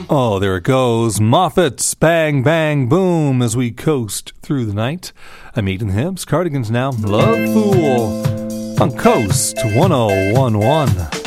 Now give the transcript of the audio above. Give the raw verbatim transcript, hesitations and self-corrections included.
Oh, there it goes. Moffat's Bang Bang Boom as we coast through the night. I'm Eating Hibbs, Cardigans now. Love Fool on Coast ten eleven.